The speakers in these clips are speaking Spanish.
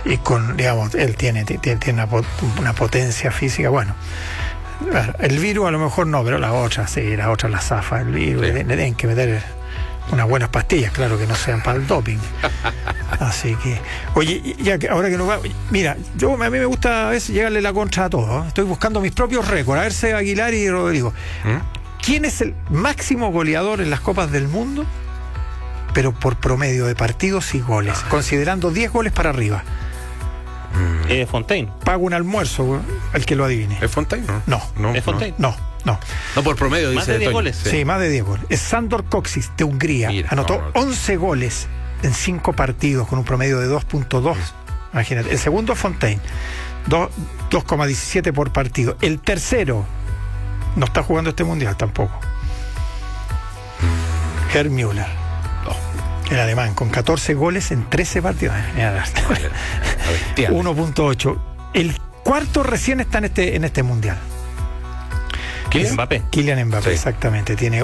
y con, digamos, él tiene una potencia física, bueno. El virus a lo mejor no, pero la otra la zafa. El virus, le tienen que meter unas buenas pastillas, claro, que no sean para el doping. Así que, oye, ya que ahora que nos va, mira, a mí me gusta a veces llegarle la contra a todo, ¿eh? Estoy buscando mis propios récords, a ver Seba Aguilar y Rodrigo. ¿Quién es el máximo goleador en las Copas del Mundo? Pero por promedio de partidos y goles, considerando 10 goles para arriba. Fontaine. Pago un almuerzo al que lo adivine. ¿Es Fontaine? No. ¿Es Fontaine? No. No, por promedio, dice. Más de 10 goles. Sí, más de 10 goles. Es Sandor Kocsis, de Hungría. Mira, anotó 11 goles en 5 partidos con un promedio de 2.2. Imagínate. El segundo es Fontaine, 2,17 por partido. El tercero no está jugando este mundial tampoco. Gerd Müller, el alemán, con 14 goles en 13 partidos. 1.8. El cuarto recién está en este mundial. Kylian Mbappé, exactamente. Tiene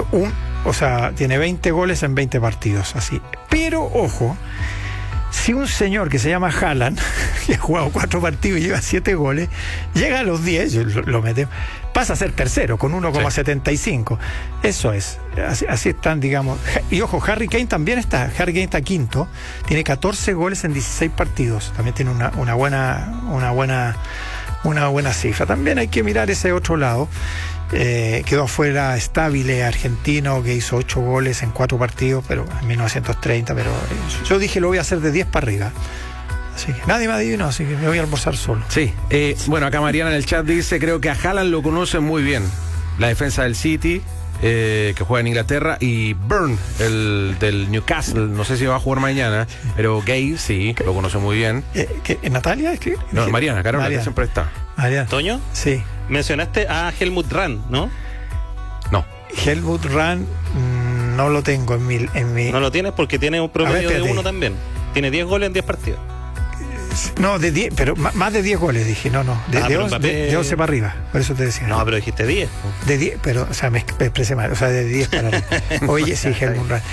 20 goles en 20 partidos, así. Pero, ojo, si un señor que se llama Haaland, que ha jugado 4 partidos y lleva 7 goles, llega a los 10, lo metemos, pasa a ser tercero con 1,75. Eso es. Así están, digamos. Y ojo, Harry Kane también está. Harry Kane está quinto. Tiene 14 goles en 16 partidos. También tiene una buena cifra. También hay que mirar ese otro lado. Quedó fuera Stabile, argentino, que hizo 8 goles en 4 partidos, pero en 1930, pero yo dije lo voy a hacer de 10 para arriba. Así que nadie me adivinó, así que me voy a almorzar solo. Sí, bueno, acá Mariana en el chat dice, creo que a Haaland lo conocen muy bien. La defensa del City, que juega en Inglaterra, y Burn, el del Newcastle, no sé si va a jugar mañana, pero Gay sí, lo conoce muy bien. ¿Natalia? No, Mariana, Carola, que siempre está. Mariana. ¿Toño? Sí. Mencionaste a Helmut Rahn, ¿no? No. Helmut Rahn no lo tengo en mi... No lo tienes porque tiene un promedio de 1 también. Tiene 10 goles en 10 partidos. No, de 10, pero más de 10 goles dije, no. De 11 para arriba, por eso te decía. No, pero dijiste 10. De 10, pero, o sea, me expresé mal, o sea, de 10 para arriba. Oye, sí, Helmut Rahn.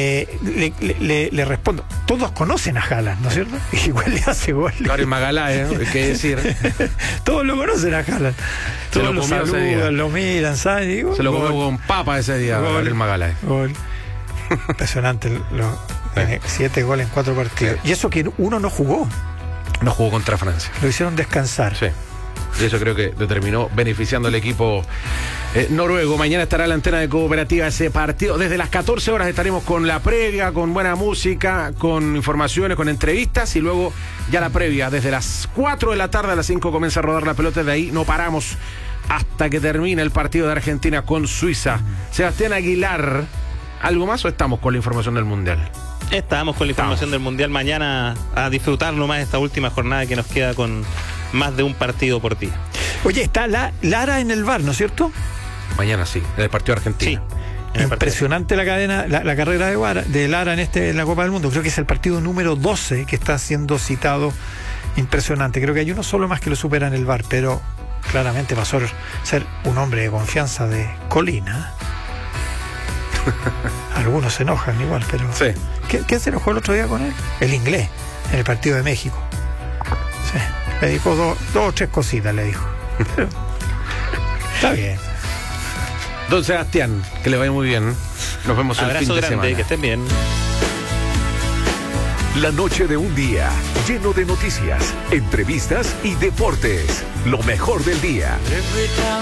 Le respondo, todos conocen a Haaland, ¿no es cierto? Igual le hace gol. Claro, en Magaláes, ¿no? ¿Qué decir? Todos lo conocen a Haaland. Todos lo saludan, lo miran, ¿sabes? Se lo comió con papa ese día, el Magaláes. Gol. Impresionante. Tiene 7 goles en 4 partidos. Sí. Y eso que uno no jugó. No jugó contra Francia. Lo hicieron descansar. Sí. Y eso creo que lo terminó beneficiando al equipo noruego. Mañana estará la antena de Cooperativa ese partido. Desde las 14 horas estaremos con la previa, con buena música, con informaciones, con entrevistas, y luego ya la previa. Desde las 4 de la tarde a las 5 comienza a rodar la pelota. De ahí no paramos hasta que termine el partido de Argentina con Suiza. Sebastián Aguilar, ¿algo más o estamos con la información del Mundial? Estamos con la información del Mundial. Mañana a disfrutar nomás esta última jornada que nos queda con más de un partido por día. Oye, está Lara en el VAR, ¿no es cierto? Mañana sí, en el partido de Argentina. Sí. Impresionante la cadena, la carrera de Lara en la Copa del Mundo. Creo que es el partido número 12 que está siendo citado. Impresionante. Creo que hay uno solo más que lo supera en el VAR, pero claramente pasó a ser un hombre de confianza de Colina. Algunos se enojan igual, pero... Sí. ¿Quién se enojó el otro día con él? El inglés, en el partido de México. Sí. Le dijo dos o tres cositas, le dijo. Pero, está bien. Don Sebastián, que le vaya muy bien. Nos vemos el fin de semana. Que estén bien. La noche de un día lleno de noticias, entrevistas y deportes. Lo mejor del día.